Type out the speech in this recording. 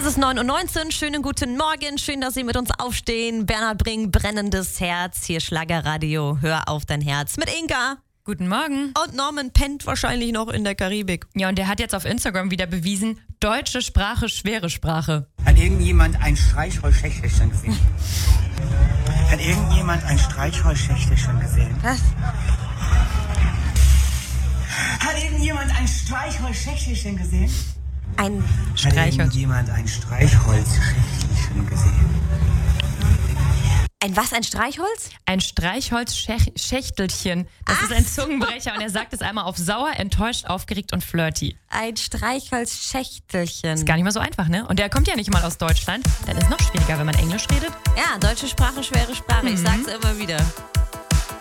Es ist 9:19 Uhr. Schönen guten Morgen. Schön, dass Sie mit uns aufstehen. Bernhard Brink, brennendes Herz. Hier Schlagerradio. Hör auf dein Herz. Mit Inka. Guten Morgen. Und Norman pennt wahrscheinlich noch in der Karibik. Ja, und der hat jetzt auf Instagram wieder bewiesen, deutsche Sprache, schwere Sprache. Hat irgendjemand ein Streichholzschächtelchen gesehen? Hat irgendjemand ein Streichholzschächtelchen gesehen? Was? Hat irgendjemand ein Streichholzschächtelchen gesehen? Ein Hat Streichholz. irgendjemand ein Streichholzschächtelchen gesehen? Ein was? Ein Streichholz? Ein Streichholzschächtelchen. Das ist ein Zungenbrecher und er sagt es einmal auf sauer, enttäuscht, aufgeregt und flirty. Ein Streichholzschächtelchen. Ist gar nicht mal so einfach, ne? Und der kommt ja nicht mal aus Deutschland. Dann ist es noch schwieriger, wenn man Englisch redet. Ja, deutsche Sprache, schwere Sprache. Ich sag's immer wieder.